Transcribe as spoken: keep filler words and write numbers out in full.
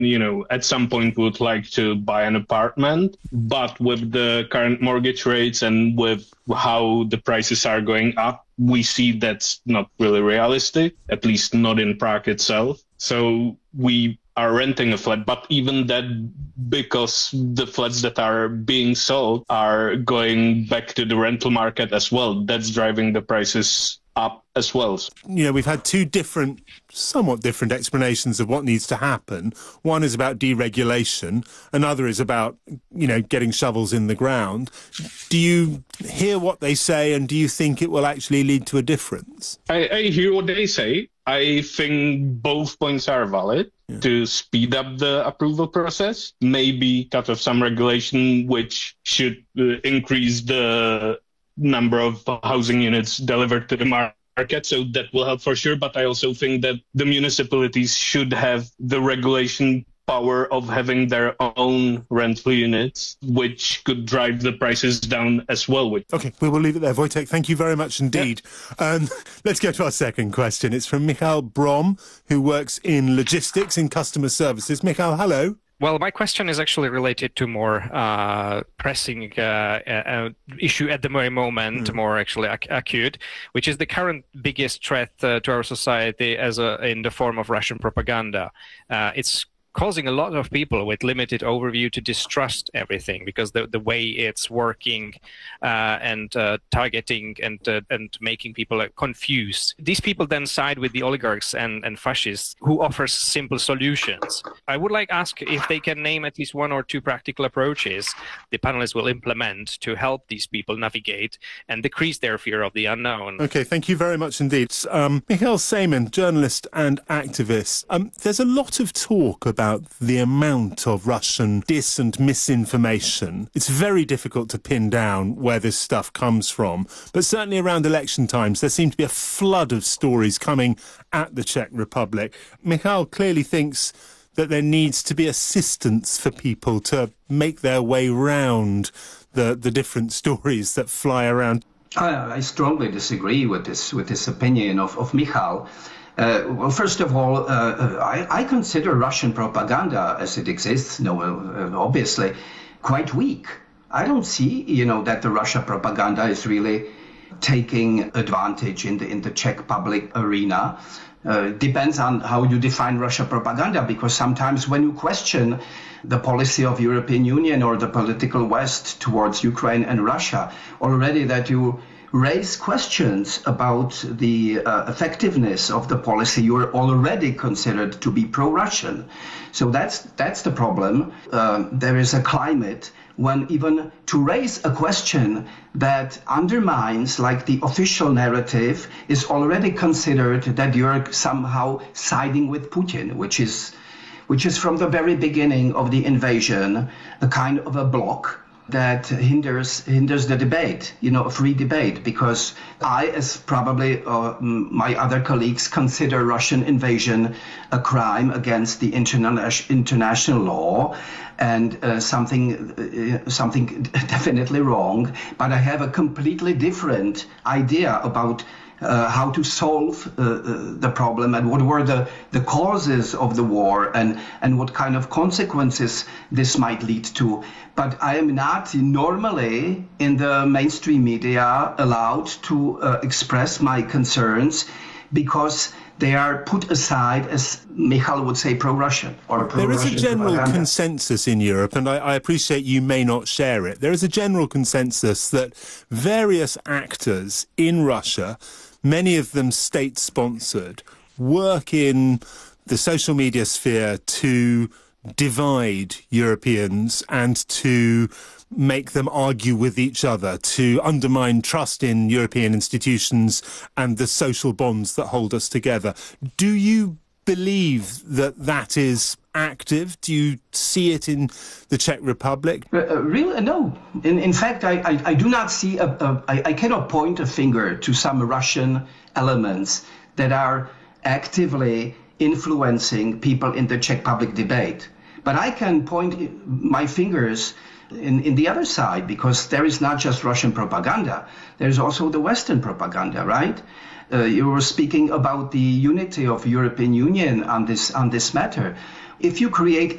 you know, at some point would like to buy an apartment. But with the current mortgage rates and with how the prices are going up, we see that's not really realistic, at least not in Prague itself. So we are renting a flat, but even that, because the flats that are being sold are going back to the rental market as well, that's driving the prices up as well. You know, we've had two different, somewhat different explanations of what needs to happen. One is about deregulation, another is about, you know, getting shovels in the ground. Do you hear what they say, and do you think it will actually lead to a difference? I, I hear what they say. I think both points are valid. Yeah. To speed up the approval process, maybe cut off some regulation which should uh, increase the number of housing units delivered to the market, so that will help for sure. But I also think that the municipalities should have the regulation power of having their own rental units, which could drive the prices down as well. OK, we will leave it there. Wojtek, thank you very much indeed. Yeah. Um, let's go to our second question. It's from Michal Brom, who works in logistics in customer services. Michal, hello. Well, my question is actually related to more uh, pressing uh, uh, issue at the very moment, mm. more actually ac- acute, which is the current biggest threat uh, to our society as a, in the form of Russian propaganda. Uh, it's causing a lot of people with limited overview to distrust everything, because the the way it's working uh, and uh, targeting and uh, and making people uh, confused. These people then side with the oligarchs and, and fascists who offers simple solutions. I would like to ask if they can name at least one or two practical approaches the panelists will implement to help these people navigate and decrease their fear of the unknown. Okay, thank you very much indeed. Um, Michael Saiman, journalist and activist. Um, there's a lot of talk about about the amount of Russian dis and misinformation. It's very difficult to pin down where this stuff comes from, but certainly around election times there seems to be a flood of stories coming at the Czech Republic. Michal clearly thinks that there needs to be assistance for people to make their way round the, the different stories that fly around. I, I strongly disagree with this with this opinion of, of Michal. Uh, well, first of all, uh, I, I consider Russian propaganda as it exists, no, uh, obviously, quite weak. I don't see, you know, that the Russia propaganda is really taking advantage in the in the Czech public arena. Uh, it depends on how you define Russia propaganda, because sometimes when you question the policy of European Union or the political West towards Ukraine and Russia, already that you raise questions about the uh, effectiveness of the policy, you're already considered to be pro-Russian. So that's that's the problem. Uh, there is a climate when even to raise a question that undermines like the official narrative is already considered that you're somehow siding with Putin, which is which is from the very beginning of the invasion a kind of a block that hinders hinders the debate, you know, a free debate, because I, as probably uh, my other colleagues, consider Russian invasion a crime against the interna- international law and uh, something uh, something definitely wrong. But I have a completely different idea about Uh, how to solve uh, uh, the problem and what were the, the causes of the war and, and what kind of consequences this might lead to. But I am not normally in the mainstream media allowed to uh, express my concerns because they are put aside, as Michal would say, pro-Russian or pro-Russian. There is a general propaganda. consensus in Europe, and I, I appreciate you may not share it. There is a general consensus that various actors in Russia, many of them state-sponsored, work in the social media sphere to divide Europeans and to make them argue with each other, to undermine trust in European institutions and the social bonds that hold us together. Do you believe that that is active? Do you see it in the Czech Republic? Uh, uh, really, no. In, in fact, I, I, I do not see, a, a, I, I cannot point a finger to some Russian elements that are actively influencing people in the Czech public debate. But I can point my fingers in, in the other side, because there is not just Russian propaganda. There's also the Western propaganda, right? Uh, you were speaking about the unity of European Union on this on this matter. if you create